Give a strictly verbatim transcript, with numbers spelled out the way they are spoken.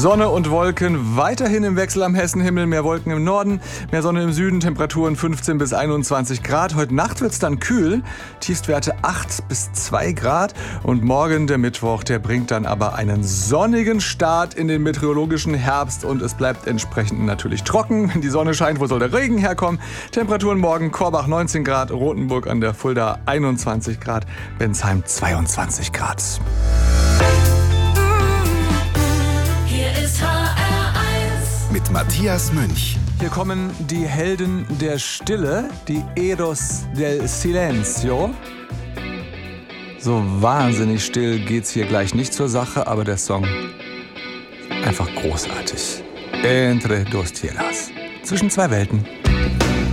Sonne und Wolken weiterhin im Wechsel am Hessenhimmel. Mehr Wolken im Norden, mehr Sonne im Süden. Temperaturen fünfzehn bis einundzwanzig Grad. Heute Nacht wird es dann kühl. Tiefstwerte acht bis zwei Grad. Und morgen, der Mittwoch, der bringt dann aber einen sonnigen Start in den meteorologischen Herbst. Und es bleibt entsprechend natürlich trocken. Wenn die Sonne scheint, wo soll der Regen herkommen? Temperaturen morgen: Korbach neunzehn Grad, Rothenburg an der Fulda einundzwanzig Grad, Bensheim zweiundzwanzig Grad. Mit Matthias Münch. Hier kommen die Helden der Stille, die Heros del Silencio. So wahnsinnig still geht's hier gleich nicht zur Sache, aber der Song einfach großartig. Entre dos tierras. Zwischen zwei Welten.